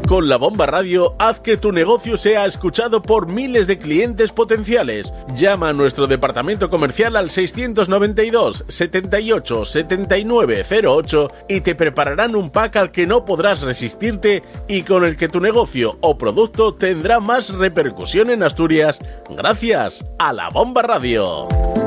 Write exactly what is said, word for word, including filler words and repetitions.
Con La Bomba Radio, haz que tu negocio sea escuchado por miles de clientes potenciales. Llama a nuestro departamento comercial al seiscientos noventa y dos, setenta y ocho, setenta y nueve cero ocho y te prepararán un pack al que no podrás resistirte y con el que tu negocio o producto tendrá más repercusión en Asturias gracias a La Bomba Radio.